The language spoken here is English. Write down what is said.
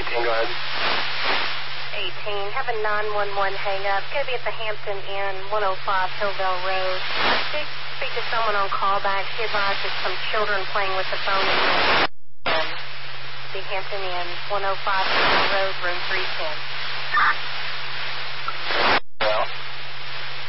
go ahead. 18. Have a 911 hang-up. It's going to be at the Hampton Inn, 105 Hillville Road. Speak to someone on callback. She advises some children playing with the phone. The Hampton Inn, 105 Hillville Road, room 310.